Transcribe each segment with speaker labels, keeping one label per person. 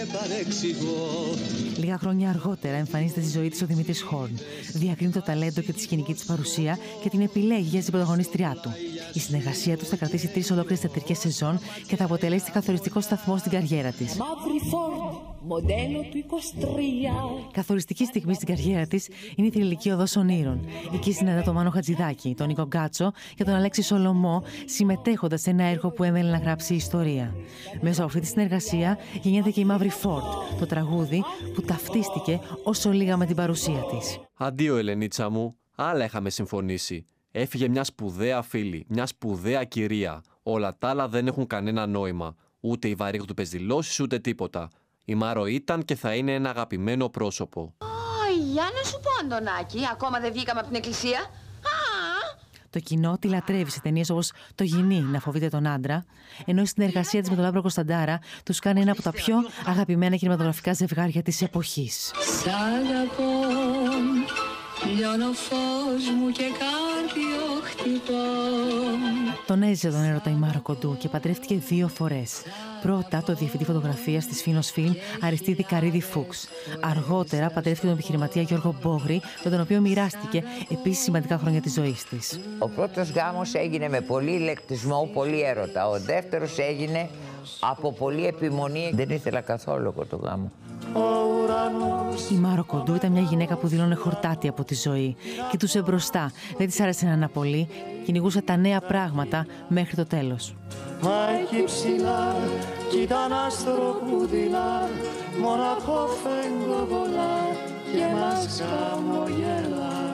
Speaker 1: Λίγα χρόνια αργότερα εμφανίζεται στη ζωή της ο Δημήτρης Χόρν. Διακρίνει το ταλέντο και τη σκηνική της παρουσία και την επιλέγει για την πρωταγωνίστριά του. Η συνεργασία τους θα κρατήσει 3 ολόκληρες θεατρικές σεζόν και θα αποτελέσει καθοριστικό σταθμό στην καριέρα της.
Speaker 2: Μοντέλο του 23.
Speaker 1: Καθοριστική στιγμή στην καριέρα της είναι η θρυλική οδός ονείρων. Εκεί συναντά τον Μάνο Χατζηδάκη, τον Νίκο Γκάτσο και τον Αλέξη Σολομό, συμμετέχοντας σε ένα έργο που έμελε να γράψει ιστορία. Μέσα από αυτή τη συνεργασία γεννιέται και η Μαύρη Φόρτ, το τραγούδι που ταυτίστηκε όσο λίγα με την παρουσία της.
Speaker 3: Αντίο, Ελενίτσα μου, άλλα είχαμε συμφωνήσει. Έφυγε μια σπουδαία φίλη, μια σπουδαία κυρία. Όλα τα άλλα δεν έχουν κανένα νόημα. Ούτε οι βαρύγδουπες δηλώσεις, ούτε τίποτα. Η Μάρο ήταν και θα είναι ένα αγαπημένο πρόσωπο.
Speaker 4: Για να σου πω, Αντωνάκη, ακόμα δεν βγήκαμε από την εκκλησία.
Speaker 1: Το κοινό τη λατρεύει σε ταινίες όπως Το Γυνή, να φοβείται τον άντρα, ενώ η συνεργασία της με τον Λάμπρο Κωνσταντάρα τους κάνει ένα από τα πιο αγαπημένα κινηματογραφικά ζευγάρια της εποχής.
Speaker 2: Σ' αγαπώ, λιώνω φως μου και κάρδιο χτυπώ.
Speaker 1: Τον έζησε τον έρωτα η Μάρο Κοντού και παντρεύτηκε 2 φορές. Πρώτα το διευθυντή φωτογραφίας της Φίνος Φιλμ Αριστίδη Καρύδη Φούξ. Αργότερα παντρεύτηκε τον επιχειρηματία Γιώργο Μπόγρη, με τον οποίο μοιράστηκε επίσης σημαντικά χρόνια της ζωής της.
Speaker 5: Ο πρώτος γάμος έγινε με πολύ ηλεκτρισμό, πολύ έρωτα. Ο δεύτερος έγινε από πολύ επιμονή. Δεν ήθελα καθόλου εγώ το γάμο.
Speaker 1: Η Μάρο Κοντού ήταν μια γυναίκα που δηλώνε χορτάτη από τη ζωή. Κοιτούσε μπροστά, δεν της άρεσε να αναπολύει, κυνηγούσε τα νέα πράγματα μέχρι το τέλος.
Speaker 6: Μα εκεί ψηλά κι ήταν άστρο που δειλά, μοναχό φέγγω πολλά και μας χαμογελά.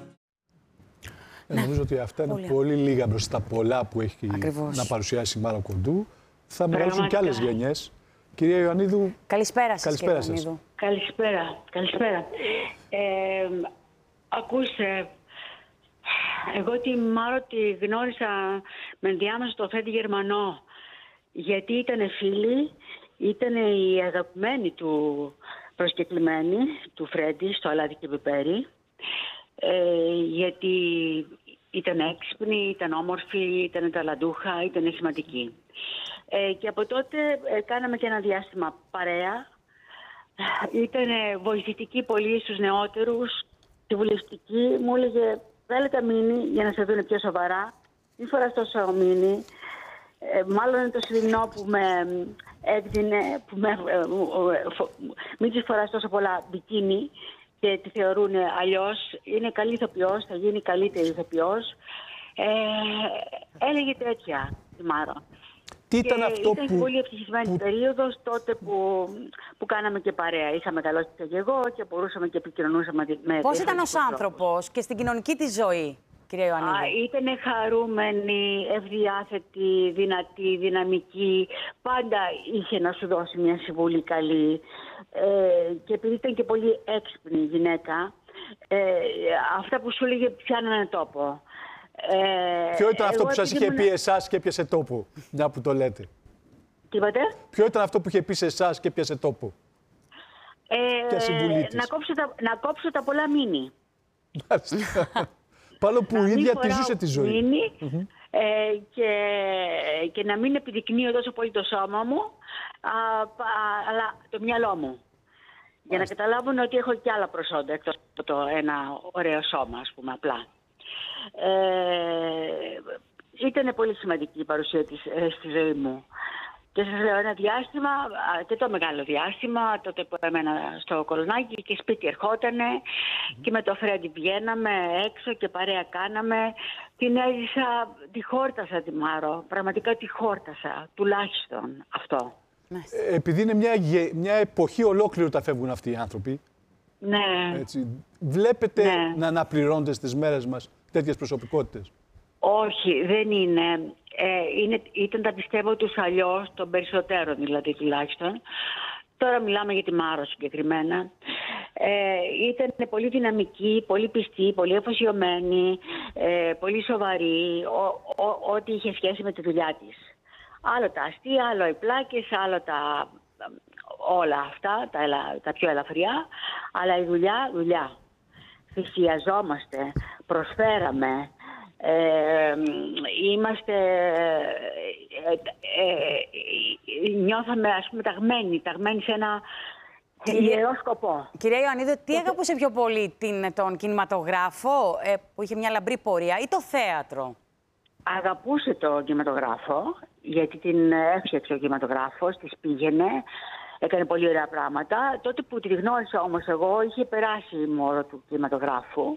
Speaker 6: Νομίζω ότι αυτά είναι πολύ λίγα μπροστά τα πολλά που έχει να παρουσιάσει η Μάρο Κοντού. Θα μεγαλώσουν κι άλλες γενιές. Κυρία Ιωαννίδου,
Speaker 7: καλησπέρα σας.
Speaker 6: Καλησπέρα σας.
Speaker 8: Καλησπέρα. Ακούστε, εγώ τη Μάρο τη γνώρισα με ενδιάμεσο το Φρέντι Γερμανό, γιατί ήταν φίλη, ήταν η αγαπημένη του προσκεκλημένη, του Φρέντι, στο Αλάτι και Πιπέρι, γιατί ήταν έξυπνη, ήταν όμορφη, ήταν ταλαντούχα, ήταν σημαντική. Και από τότε κάναμε και ένα διάστημα παρέα. Ήταν βοηθητική πολύ στους νεότερους, συμβουλευτική. Μου έλεγε, βάλε μήνυ για να σε δουν πιο σοβαρά. Μην φοράς τόσο μήνυ. Μάλλον είναι το σημερινό που με έδινε, μην της φοράς τόσο πολλά μπικίνι και τη θεωρούν αλλιώς. Είναι καλή ηθοποιός, θα γίνει καλύτερη ηθοποιός. Έλεγε τέτοια η Μάρο.
Speaker 6: Τι ήταν αυτό
Speaker 8: ήταν πολύ ευτυχισμένη περίοδος τότε που κάναμε και παρέα. Είχα μεγαλώσει και εγώ και μπορούσαμε και επικοινωνούσαμε με.
Speaker 7: Πώς ήταν ως άνθρωπος και στην κοινωνική της ζωή, κυρία Ιωαννίδου?
Speaker 8: Ήταν χαρούμενη, ευδιάθετη, δυνατή, δυναμική. Πάντα είχε να σου δώσει μια συμβουλή καλή. Και επειδή ήταν και πολύ έξυπνη γυναίκα, αυτά που σου έλεγε πιάνανε τόπο.
Speaker 6: Ποιο ήταν αυτό που σας είχε πει εσάς και έπιασε τόπο, μια που το λέτε?
Speaker 8: Τι είπατε?
Speaker 6: Ποιο ήταν αυτό που είχε πει σε εσάς και έπιασε τόπο?
Speaker 8: Να κόψω τα πολλά μήνυ.
Speaker 6: Πάλο που η ίδια τη ζούσε τη ζωή.
Speaker 8: Και να μην επιδεικνύω τόσο πολύ το σώμα μου, αλλά το μυαλό μου. Για να καταλάβουν ότι έχω και άλλα προσόντα εκτός από το ένα ωραίο σώμα, ας πούμε, απλά. Ήταν πολύ σημαντική η παρουσία της στη ζωή μου. Και σας λέω ένα διάστημα, και το μεγάλο διάστημα, τότε που έμενα στο Κολονάκι και σπίτι ερχότανε και με το Φρέντι βγαίναμε έξω και παρέα κάναμε. Την έζησα, τη χόρτασα τη Μάρο, πραγματικά τη χόρτασα, τουλάχιστον αυτό.
Speaker 6: Επειδή είναι μια εποχή ολόκληρη όταν φεύγουν αυτοί οι άνθρωποι,
Speaker 8: ναι.
Speaker 6: Έτσι, βλέπετε να αναπληρώνονται στις μέρες μας τέτοιες προσωπικότητες?
Speaker 8: Όχι, δεν είναι. Ήταν τα πιστεύω τους αλλιώς, των περισσότερων δηλαδή τουλάχιστον. Τώρα μιλάμε για τη Μάρο συγκεκριμένα. Ήταν πολύ δυναμική, πολύ πιστή, πολύ αφοσιωμένη, πολύ σοβαρή, ό,τι είχε σχέση με τη δουλειά της. Άλλο τα αστεία, άλλο οι πλάκες, άλλο όλα αυτά, τα πιο ελαφριά, αλλά η δουλειά. Θυσιαζόμαστε, προσφέραμε, νιώθαμε, ας πούμε, ταγμένοι σε ένα ιερό σκοπό.
Speaker 7: Κυρία Ιωαννίδου, τι αγαπούσε πιο πολύ, τον κινηματογράφο που είχε μια λαμπρή πορεία ή το θέατρο?
Speaker 8: Αγαπούσε το κινηματογράφο, γιατί την έφτιαξε ο κινηματογράφος, της πήγαινε, έκανε πολύ ωραία πράγματα. Τότε που τη γνώρισα όμως εγώ, είχε περάσει η μόρα του κινηματογράφου.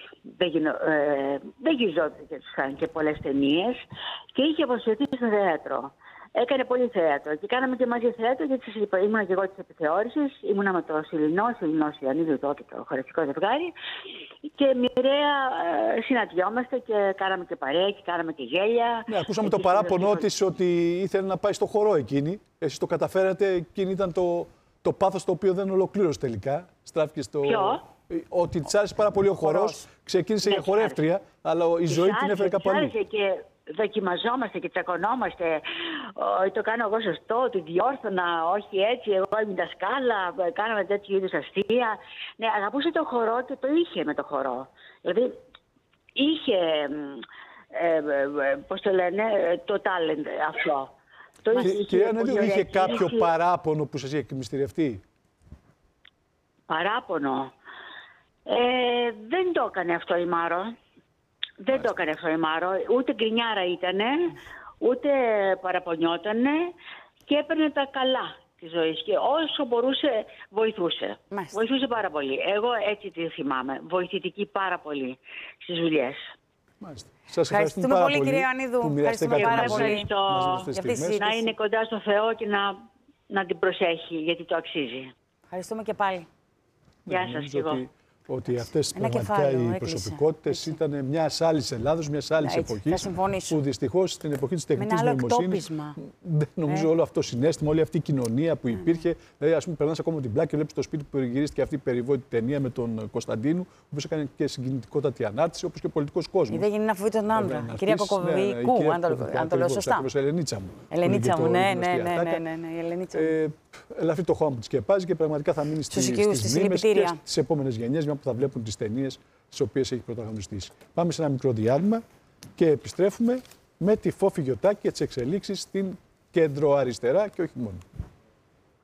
Speaker 8: Δεν γυριζόταν και πολλές ταινίες και είχε αποσυρθεί στο θέατρο. Έκανε πολύ θέατρο και κάναμε και μαζί θέατρο, γιατί σας είπα, ήμουνα και εγώ της επιθεώρησης, ήμουνα με το Σιλινός Ιωαννίδου τότε, το χορευτικό ζευγάρι, και μοιραία συναντιόμαστε και κάναμε και παρέα και κάναμε και γέλια.
Speaker 6: Ναι, ακούσαμε το παράπονο της ότι ήθελε να πάει στο χορό εκείνη. Εσείς το καταφέρατε, εκείνη ήταν το πάθος το οποίο δεν ολοκλήρωσε τελικά. Στράφηκε στο...
Speaker 8: Ποιο?
Speaker 6: Ότι της άρεσε πάρα πολύ ο χορός. Ξεκίνησε για χορεύτρια, αλλά η ζωή την έφερε κάπου αλλού.
Speaker 8: Και δοκιμαζόμαστε και τσακωνόμαστε. Το κάνω εγώ σωστό, τη διόρθωνα, όχι έτσι. Εγώ ήμουν δασκάλα, κάναμε τέτοιου είδους αστεία. Ναι, αγαπούσε το χορό και το είχε με το χορό. Δηλαδή, είχε, πώς το λένε, το talent αυτό.
Speaker 6: Κυρία Ιωαννίδου, είχε κάποιο παράπονο που σας είχε εκμυστηρευτεί?
Speaker 8: Παράπονο. Δεν το έκανε αυτό η Μάρο. Δεν το έκανε αυτό η Μάρο. Ούτε γκρινιάρα ήτανε, ούτε παραπονιότανε και έπαιρνε τα καλά της ζωής. Και όσο μπορούσε, βοηθούσε. Μάλιστα. Βοηθούσε πάρα πολύ. Εγώ έτσι τη θυμάμαι. Βοηθητική πάρα πολύ στις δουλειές.
Speaker 6: Μάλιστα. Σας ευχαριστούμε πάρα πολύ,
Speaker 7: κυρία Ιωαννίδου.
Speaker 8: Ευχαριστούμε πάρα πολύ. Να είναι κοντά στο Θεό και να την προσέχει, γιατί το αξίζει.
Speaker 7: Ευχαριστούμε και πάλι.
Speaker 8: Γεια σας και εγώ.
Speaker 6: Ότι αυτές πραγματικά οι προσωπικότητες ήταν μιας άλλης Ελλάδος, μιας άλλης εποχής. Που δυστυχώς στην εποχή της τεχνητής νοημοσύνης δεν νομίζω όλο αυτό το συναίσθημα, όλη αυτή η κοινωνία που υπήρχε. Δηλαδή, ας πούμε, περνάς ακόμα την πλάτη και βλέπεις το σπίτι που περιγυρίστηκε αυτή η περιβόητη ταινία με τον Κωνσταντίνου, ο οποίος έκανε και συγκινητικότατη ανάρτηση, όπως και ο πολιτικός κόσμος.
Speaker 7: Δεν γίνει να φοβεί τον άντρα. Κυρία Κοκοβικού, αν το λέω σωστά.
Speaker 6: Ελενίτσα μου.
Speaker 7: Ελενίτσα μου, ναι.
Speaker 6: Ελαφρύ το χώμα που τη σκεπάζει και πραγματικά θα μείνει στις μνήμες και στις επόμενες γενιές, μια που θα βλέπουν τις ταινίες στις οποίες έχει πρωταγωνιστήσει. Πάμε σε ένα μικρό διάλειμμα και επιστρέφουμε με τη Φόφη Γιωτάκη και τις εξελίξεις στην κεντροαριστερά και όχι μόνο.